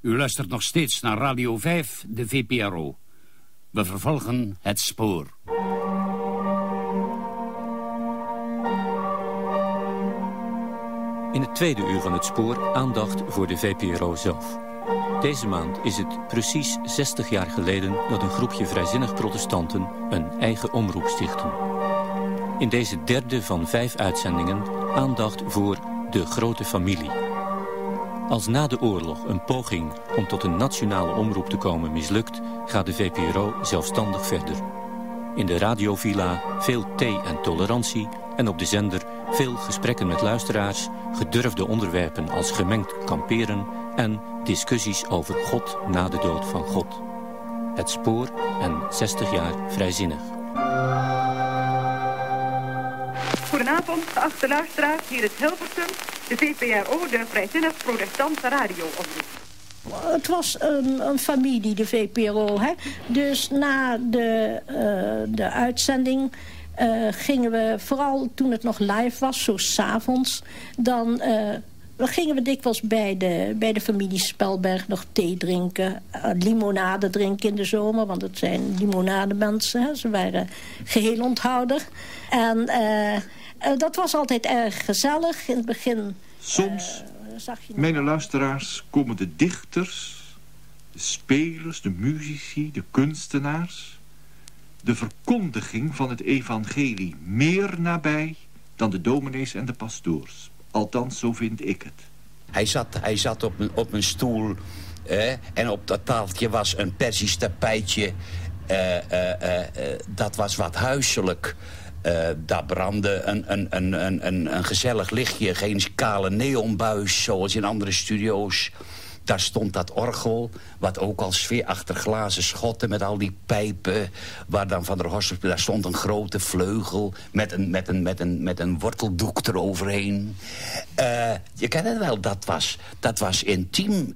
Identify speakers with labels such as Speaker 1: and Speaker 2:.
Speaker 1: U luistert nog steeds naar Radio 5, de VPRO. We vervolgen Het Spoor.
Speaker 2: In het tweede uur van Het Spoor aandacht voor de VPRO zelf. Deze maand is het precies 60 jaar geleden dat een groepje vrijzinnig protestanten een eigen omroep stichten. In deze derde van 5 uitzendingen aandacht voor de grote familie. Als na de oorlog een poging om tot een nationale omroep te komen mislukt, gaat de VPRO zelfstandig verder. In de radiovilla veel thee en tolerantie en op de zender veel gesprekken met luisteraars, gedurfde onderwerpen als gemengd kamperen en discussies over God na de dood van God. Het Spoor en 60 jaar vrijzinnig.
Speaker 3: Goedenavond, geachte luisteraars, hier is Hilversum, de VPRO, de vrijzinnig protestantse radioomroep.
Speaker 4: Het was een familie, de VPRO. Hè? Dus na de uitzending gingen we, vooral toen het nog live was, zo 's avonds, dan gingen we dikwijls bij de familie Spelberg nog thee drinken, limonade drinken in de zomer, want het zijn limonademensen. Hè? Ze waren geheel onthouder. En dat was altijd erg gezellig. In het begin
Speaker 5: soms, mijn luisteraars, komen de dichters, de spelers, de muzici, de kunstenaars, de verkondiging van het evangelie meer nabij dan de dominees en de pastoors. Althans, zo vind ik het.
Speaker 6: Hij zat op een stoel en op dat tafeltje was een Persisch tapijtje. Dat was wat huiselijk. Daar brandde een gezellig lichtje, geen kale neonbuis zoals in andere studio's. Daar stond dat orgel, wat ook al sfeer achter glazen schotten met al die pijpen, waar dan Van der Horst, daar stond een grote vleugel met een worteldoek eroverheen. Je kent het wel, dat was intiem.